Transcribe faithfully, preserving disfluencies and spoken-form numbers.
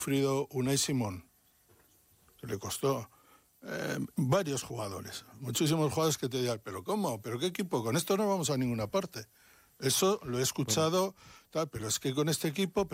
sufrido Unai Simón, que le costó eh, varios jugadores, muchísimos jugadores que te digan, pero ¿cómo? ¿Pero qué equipo? Con esto no vamos a ninguna parte. Eso lo he escuchado, tal, pero es que con este equipo...